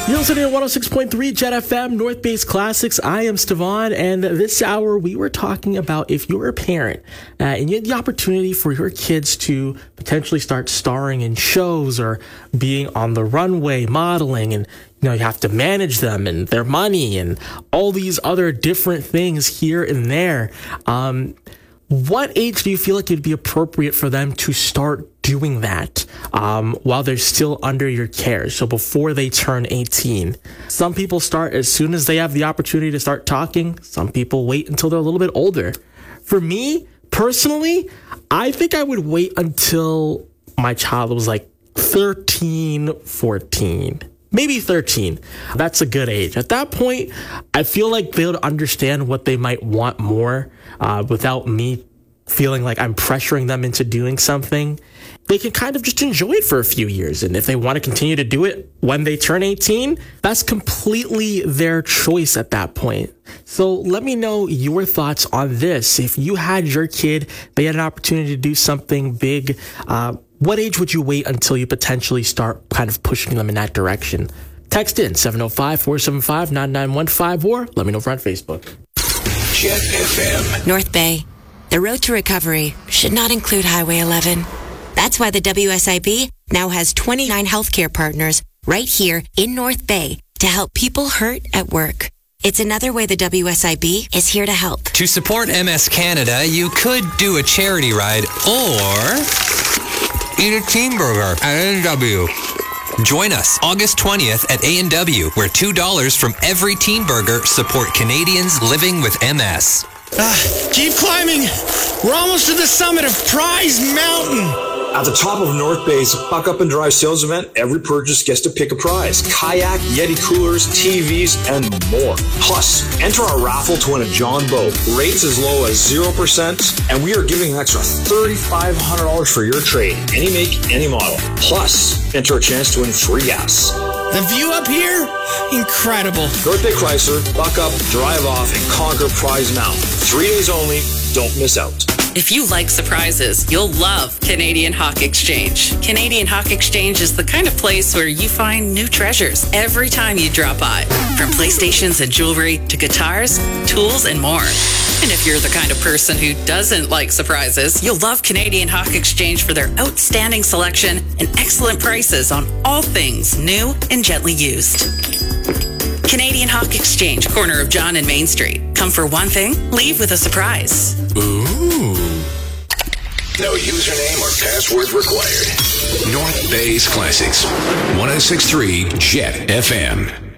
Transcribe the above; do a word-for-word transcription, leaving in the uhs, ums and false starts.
You're listening to one oh six point three Jet F M, North Base Classics. I am Stevan, and this hour we were talking about if you're a parent uh, and you had the opportunity for your kids to potentially start starring in shows or being on the runway, modeling, and you know you have to manage them and their money and all these other different things here and there. Um, what age do you feel like it'd be appropriate for them to start doing that um, while they're still under your care? So before they turn eighteen. Some people start as soon as they have the opportunity to start talking. Some people wait until they're a little bit older. For me, personally, I think I would wait until my child was like thirteen, fourteen. Maybe thirteen. That's a good age. At that point, I feel like they would understand what they might want more uh, without me feeling like I'm pressuring them into doing something. They can kind of just enjoy it for a few years. And if they want to continue to do it when they turn eighteen, that's completely their choice at that point. So let me know your thoughts on this. If you had your kid, they had an opportunity to do something big, uh, what age would you wait until you potentially start kind of pushing them in that direction? Text in seven oh five, four seven five, nine nine one five or let me know over on Facebook. Jet F M. North Bay. The road to recovery should not include Highway eleven. That's why the W S I B now has twenty-nine healthcare partners right here in North Bay to help people hurt at work. It's another way the W S I B is here to help. To support M S Canada, you could do a charity ride or eat a teen burger at A and W. Join us August twentieth at A and W, where two dollars from every teen burger support Canadians living with M S. Uh, keep climbing. We're almost to the summit of Prize Mountain. At the top of North Bay's Buck Up and Drive sales event, every purchase gets to pick a prize. Kayak, Yeti coolers, T Vs, and more. Plus, enter our raffle to win a John boat. Rates as low as zero percent, and we are giving an extra three thousand five hundred dollars for your trade. Any make, any model. Plus, enter a chance to win free gas. The view up here? Incredible. North Bay Chrysler, buck up, drive off, and conquer Prize Mountain. Three days only. Don't miss out. If you like surprises, you'll love Canadian Hawk Exchange. Canadian Hawk Exchange is the kind of place where you find new treasures every time you drop by. From PlayStations and jewelry to guitars, tools, and more. And if you're the kind of person who doesn't like surprises, you'll love Canadian Hawk Exchange for their outstanding selection and excellent prices on all things new and gently used. Canadian Hawk Exchange, corner of John and Main Street. Come for one thing, leave with a surprise. Ooh. No username or password required. North Bay's Classics. one oh six point three Jet F M.